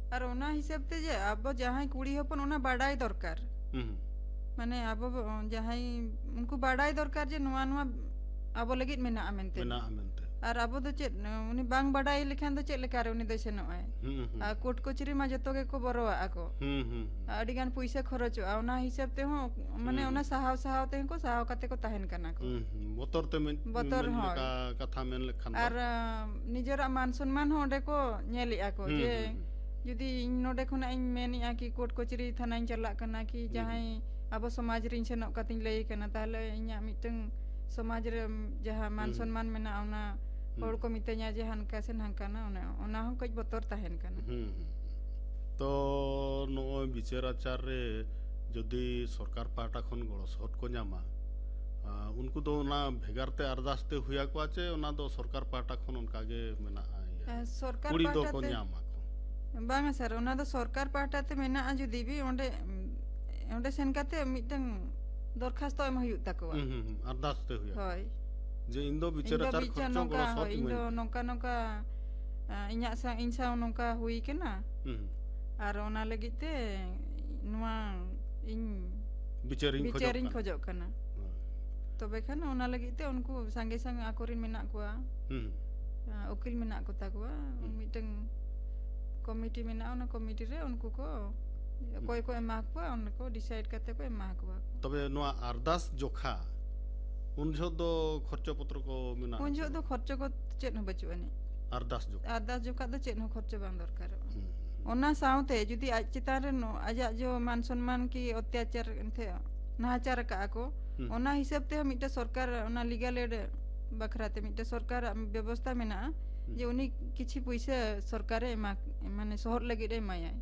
और ओना हिसाब ते जे अब जहां कुड़ी हपन ओना बाडाई दरकार माने अब जहां उनको बाडाई दरकार जे नुआ नुआ अब लगित मेना मेनते और अब दो चेत उनी बांग बाडाई लेखान दो चेत लेकार उनी दो सेनोय आ कोट कोचरी मा जतो के को बरोआ आको आडी गान पैसा खरचो ओना हिसाब ते हो माने ओना सहाव सहाव ते को सहाव काते को ताहेन कना को बोतर ते बोतर का कथा मेन लेखान और निजरा मान सम्मान हो डे को नेली आको जे जुदी नोडे खुना इन मेनी आ कि कोट कोचरी थाना इन चला कना कि जहां अब समाज रिन सेनो कतिन लई कना ताले इnya मिटंग समाज रे जहां मान सम्मान मेना ओना होड़ को मितenya जे हनका से हनकाना ओना हम कई बोतर ताहेन कना तो नो विचार आचार रे जदी सरकार पाटा खन गड़ो सहट को नामा उनको तो ना भेगारते अरदासते हुआ को आचे ओना दो सरकार पाटा खन उनका गे मेना सरकार कुड़ी दो को नामा को बांगा सर ओना दो सरकार पाटा ते मेना जदी भी ओंडे ओंडे सेन काते मिटंग दरखास्त एम हुयु ताको अरदासते हुआ होय जे इंदो विचार आचार खर्चो गड़ो सहट इंदो नोका नोका इnya सा इंसा नोका हुई केना और ओना लगी ते नुआ इन बिचारिन खोजो कना तबे खान ओना लगी ते उनको संगे संग आकोरिन मेना कोआ उकिल मेना को ताकुआ मिटंग कमिटी मेना ओना कमिटी रे उनको को कोई को एमा को उनको डिसाइड करते को एमा को तबे नुआ अरदास जोखा उनजो दो खर्चो पत्र को मेना उनजो दो खर्चो को चेत न बचुआनी अरदास जोखा दो चेत न खर्चो बांग दरकार ओना साउते जुदी आज चितान रे नो आजा जो मान सम्मान की अत्याचार थे नाचार का को ओना हिसाब ते मिटे सरकार ओना लीगल एड बखराते मिटे सरकार व्यवस्था में ना जे उनी किछि पैसा सरकार एमा माने शहर लगी रे माया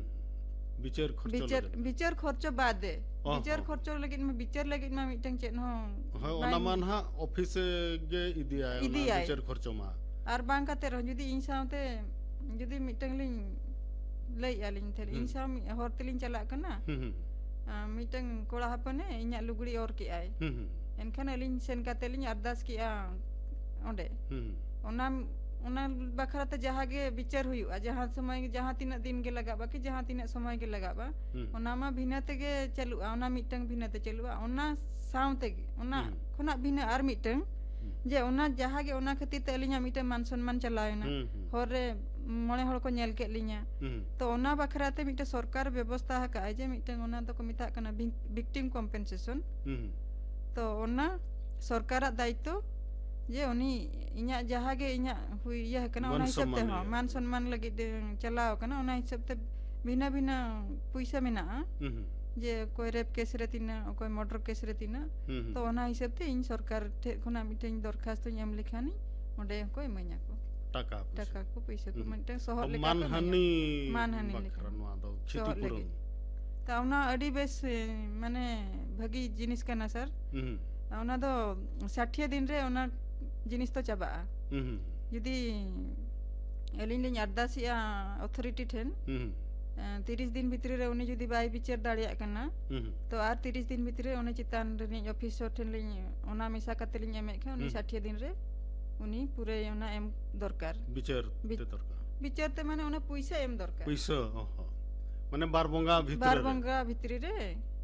विचार खर्च बादे विचार खर्च लगी में विचार लगी में मिटंग चेन हो ओना मान हा ऑफिस गे इदिया ओना विचार खर्च मा आर बांग काते रह जुदी इन साउते जुदी मिटंग लिंग लई आलिन थे इन साम हर तलिन चला कना मिटंग कोड़ा हपने इnya लुगड़ी और के आए एनखान अलिन सेन काते लिन अरदास की ओंडे ओना बखराते जहां गे विचार हुआ जहां समय जहां तीना दिन के लगाबा कि जहां तीना समय के लगाबा ओना मा भिनाते गे चलु ओना मिटंग भिनाते चलु ओना साउते ओना खुना भिना आर मिटंग जे ओना जहां गे ओना खातिर ते अलिन मिटंग मान सम्मान चलायना होरे मणे हड़ को नेल के लिया तो ओना बखराते मिटे सरकार व्यवस्था हका जे मिटंग ओना तो को मिता कना विक्टिम कॉम्पेंसेशन तो ओना सरकार दायित्व जे उनी इnya जहां गे इnya हुई यह कना ओना हिसाब ते हो मान सम्मान लगी चलाओ कना ओना हिसाब ते बिना बिना पैसा मेना जे कोई रेप केस रे तिना कोई मर्डर केस रे तिना तो ओना हिसाब ते इन सरकार ठे खुना मिटें दरखास्त एम लिखानी ओडे को एमanya को टाका को पैसा को मिटे शहर लेका मानहानि बखरा नुआ दो क्षतिपूरण ताउना अडी बेस माने भगी जिनिस कना सर ओना दो 60 दिन रे ओना जिनिस तो चाबा यदि एलिन लिन अरदासिया अथॉरिटी ठेन 30 दिन भितरे रे उनी जदी बाय विचार दाड़िया कना तो आर 30 दिन भितरे उनी चितान रे ऑफिसर ठेन लिन ओना मिसा कते लिन एमे के उनी 60 दिन रे उनी पूरे ओना एम दरकार विचार ते माने ओना पैसा एम दरकार पैसा माने बार बंगा भितरे रे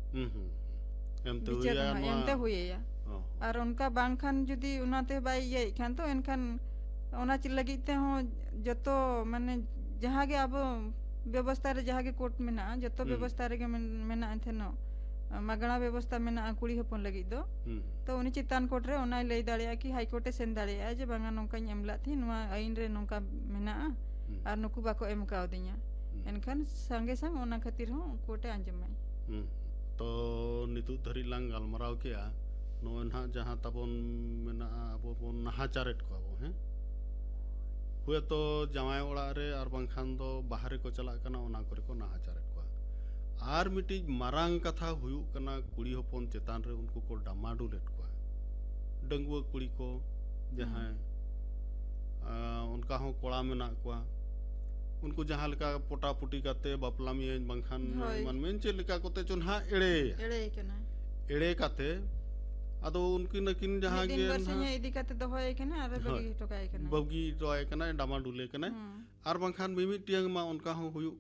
एमते हुया और उनका बांखान जदी उनाते बाय ये खान तो एनखान ओना च लगी ते हो जतो माने जहां गे अब व्यवस्था रे जहां गे कोर्ट में ना जतो व्यवस्था रे मेना एथनो मागणा व्यवस्था मेना कुड़ी हपन लगी दो तो उनी चितान कोर्ट रे ओना लई दाड़िया कि हाई कोर्ट सेन दाड़िया जे बांगा नोका एमला थी नुआ आइन रे नोका मेना और नुकु बाको एम काव दिया एनखान संगे संग ओना खातिर हो कोर्टे आंजमाई तो नितु धरी लांग गालमराव केया नो ना जहां तबन मेना अबो बन नाहाचारेट को अबो हैं हुए तो जमाय ओड़ा रे और बांखान दो बाहर को चला कना ओना करे को नाहाचारेट को आर मिटी मारांग कथा हुयु कना कुड़ी होपन चेतान रे उनको को डामाडुलेट को डंगुआ कुड़ी को जहां उनका हो कोड़ा मेना को उनको जहां लका पोटा पुटी काते बापला में बांखान मन में चे लका कोते चोनहा एड़े काते अदो उनकी नकिन जहां गे ना इदी काते दोहय कना आर बगी टोकाय कना बगी टोय कना डामा डुले कना आर बांखान मिमि टियंग मा उनका हो हुयु